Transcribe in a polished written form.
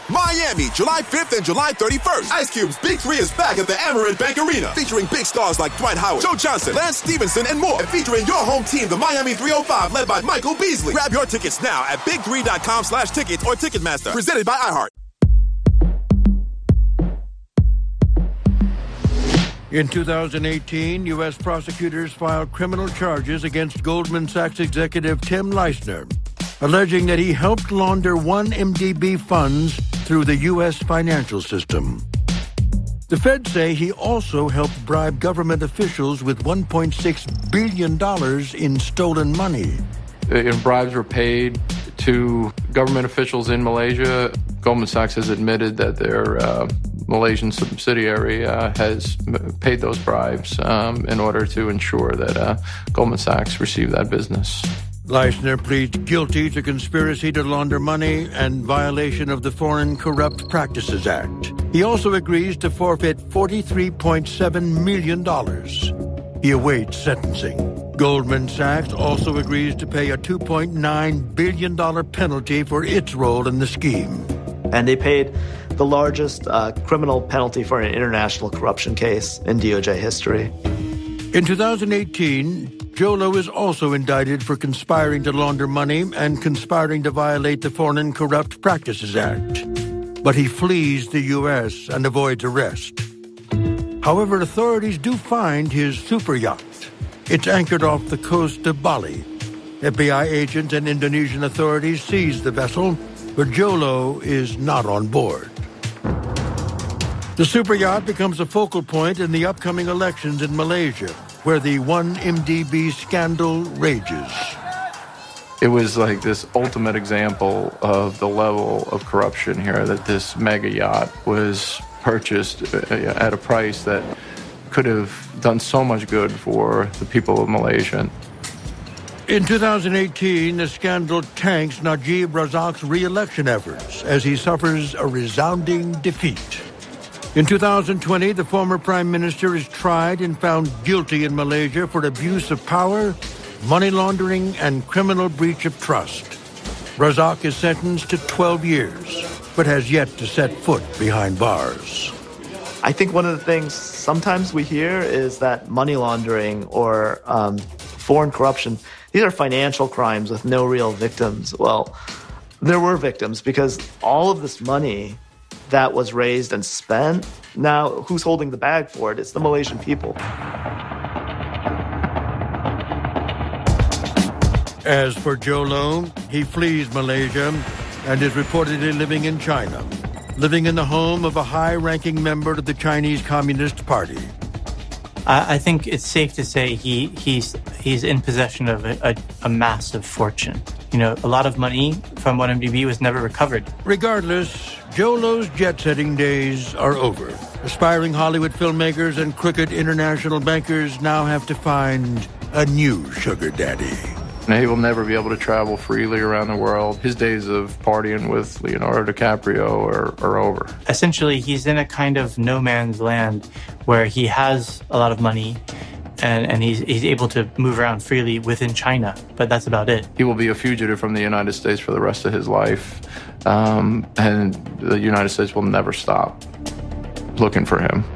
Miami, July 5th and July 31st. Ice Cube's Big 3 is back at the Amerant Bank Arena, featuring big stars like Dwight Howard, Joe Johnson, Lance Stevenson, and more. And featuring your home team, the Miami 305, led by Michael Beasley. Grab your tickets now at big3.com/tickets or Ticketmaster. Presented by iHeart. In 2018, U.S. prosecutors filed criminal charges against Goldman Sachs executive Tim Leissner, alleging that he helped launder 1MDB funds through the U.S. financial system. The feds say he also helped bribe government officials with $1.6 billion in stolen money. Bribes were paid to government officials in Malaysia. Goldman Sachs has admitted that their Malaysian subsidiary has paid those bribes in order to ensure that Goldman Sachs received that business. Leissner pleads guilty to conspiracy to launder money and violation of the Foreign Corrupt Practices Act. He also agrees to forfeit $43.7 million. He awaits sentencing. Goldman Sachs also agrees to pay a $2.9 billion penalty for its role in the scheme. And they paid the largest criminal penalty for an international corruption case in DOJ history. In 2018, Jolo is also indicted for conspiring to launder money and conspiring to violate the Foreign Corrupt Practices Act. But he flees the U.S. and avoids arrest. However, authorities do find his super yacht. It's anchored off the coast of Bali. FBI agents and Indonesian authorities seized the vessel, but Jolo is not on board. The super yacht becomes a focal point in the upcoming elections in Malaysia, where the 1MDB scandal rages. It was like this ultimate example of the level of corruption here, that this mega yacht was purchased at a price that could have done so much good for the people of Malaysia. In 2018, the scandal tanks Najib Razak's re-election efforts as he suffers a resounding defeat. In 2020, the former prime minister is tried and found guilty in Malaysia for abuse of power, money laundering, and criminal breach of trust. Razak is sentenced to 12 years, but has yet to set foot behind bars. I think one of the things sometimes we hear is that money laundering or foreign corruption, these are financial crimes with no real victims. Well, there were victims because all of this money that was raised and spent, now who's holding the bag for it? It's the Malaysian people. As for Jolo, he flees Malaysia and is reportedly living in China, living in the home of a high-ranking member of the Chinese Communist Party. I think it's safe to say he's in possession of a massive fortune. You know, a lot of money from 1MDB was never recovered. Regardless, Jolo's jet-setting days are over. Aspiring Hollywood filmmakers and crooked international bankers now have to find a new sugar daddy. He will never be able to travel freely around the world. His days of partying with Leonardo DiCaprio are over. Essentially, he's in a kind of no man's land where he has a lot of money and he's able to move around freely within China, but that's about it. He will be a fugitive from the United States for the rest of his life, and the United States will never stop looking for him.